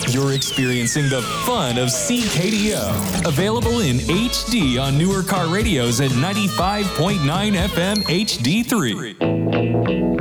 You're experiencing the fun of CKDO. Available in HD on newer car radios at 95.9 FM HD3.